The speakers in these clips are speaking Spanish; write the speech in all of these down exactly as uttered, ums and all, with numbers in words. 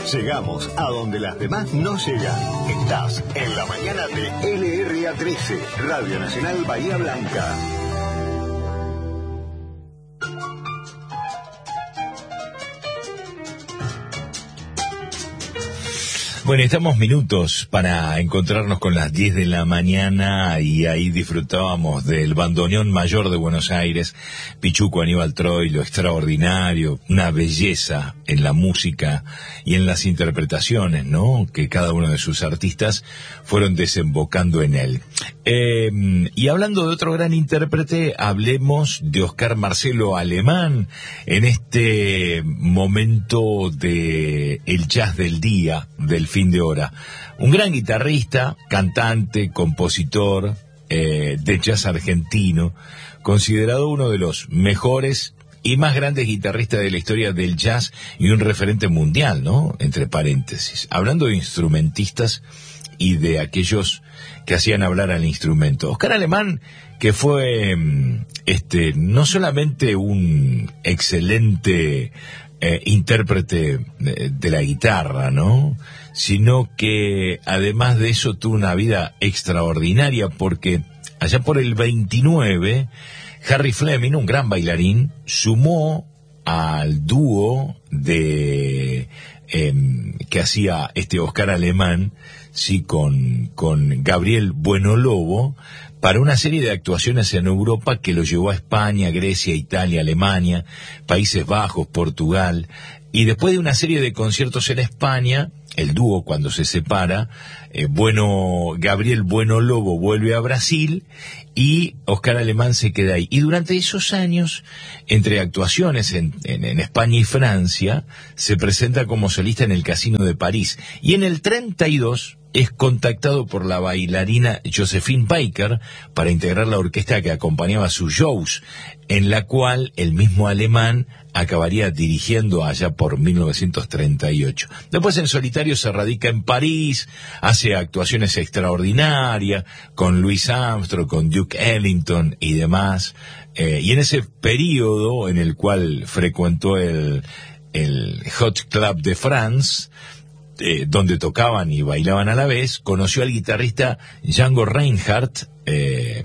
Llegamos a donde las demás no llegan. Estás en la mañana de L R A trece, Radio Nacional Bahía Blanca. Bueno, estamos minutos para encontrarnos con las diez de la mañana y ahí disfrutábamos del bandoneón mayor de Buenos Aires, Pichuco Aníbal Troy, lo extraordinario, una belleza en la música y en las interpretaciones, ¿no?, que cada uno de sus artistas fueron desembocando en él. Eh, y hablando de otro gran intérprete, hablemos de Oscar Marcelo Alemán en este momento de el jazz del día, del fin de hora. Un gran guitarrista, cantante, compositor eh, de jazz argentino, considerado uno de los mejores y más grandes guitarristas de la historia del jazz y un referente mundial, ¿no?, entre paréntesis. Hablando de instrumentistas y de aquellos que hacían hablar al instrumento. Oscar Alemán, que fue este no solamente un excelente eh, intérprete de, de la guitarra, ¿no?, sino que además de eso tuvo una vida extraordinaria, porque allá por el veintinueve, Harry Fleming, un gran bailarín, sumó al dúo de eh, que hacía este Oscar Alemán, sí, con, con Gabriel Buenolobo, para una serie de actuaciones en Europa que lo llevó a España, Grecia, Italia, Alemania, Países Bajos, Portugal, y después de una serie de conciertos en España, el dúo, cuando se separa, eh, bueno, Gabriel Buenolobo vuelve a Brasil y Oscar Alemán se queda ahí. Y durante esos años, entre actuaciones en, en, en España y Francia, se presenta como solista en el Casino de París. Y en el treinta y dos es contactado por la bailarina Josephine Baker para integrar la orquesta que acompañaba sus shows, en la cual el mismo Alemán acabaría dirigiendo allá por mil novecientos treinta y ocho. Después en solitario se radica en París, hace actuaciones extraordinarias con Louis Armstrong, con Duke Ellington y demás, eh, y en ese periodo en el cual frecuentó el, el Hot Club de France, eh, donde tocaban y bailaban a la vez, conoció al guitarrista Django Reinhardt, eh,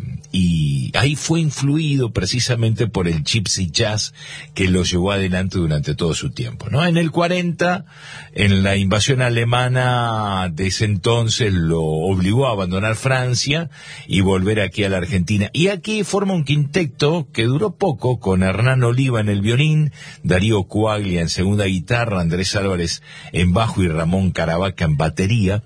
y ahí fue influido precisamente por el gypsy jazz que lo llevó adelante durante todo su tiempo, ¿no? En el cuarenta, en la invasión alemana de ese entonces, lo obligó a abandonar Francia y volver aquí a la Argentina. Y aquí forma un quinteto que duró poco, con Hernán Oliva en el violín, Darío Cuaglia en segunda guitarra, Andrés Álvarez en bajo y Ramón Caravaca en batería.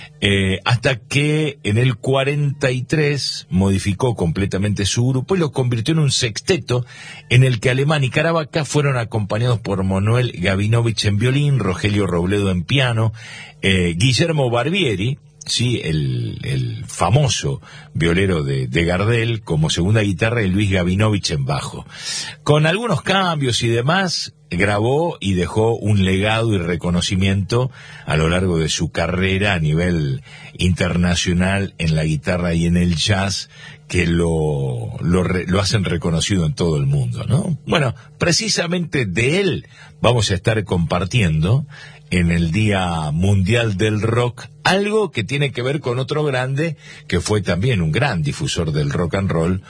Eh, hasta que en el cuarenta y tres modificó completamente su grupo y lo convirtió en un sexteto en el que Alemán y Caravaca fueron acompañados por Manuel Gavinovich en violín, Rogelio Robledo en piano, eh, Guillermo Barbieri, sí, el, el famoso violero de, de Gardel como segunda guitarra, y Luis Gavinovich en bajo. Con algunos cambios y demás, grabó y dejó un legado y reconocimiento a lo largo de su carrera a nivel internacional en la guitarra y en el jazz, que lo, lo, lo hacen reconocido en todo el mundo, ¿no? Bueno, precisamente de él vamos a estar compartiendo en el Día Mundial del Rock algo que tiene que ver con otro grande que fue también un gran difusor del rock and roll,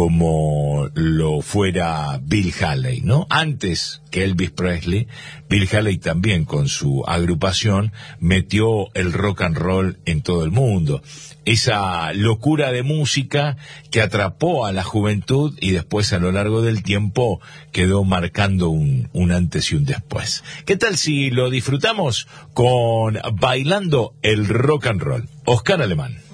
como lo fuera Bill Haley, ¿no? Antes que Elvis Presley, Bill Haley también con su agrupación metió el rock and roll en todo el mundo. Esa locura de música que atrapó a la juventud y después a lo largo del tiempo quedó marcando un, un antes y un después. ¿Qué tal si lo disfrutamos con Bailando el Rock and Roll? Oscar Alemán.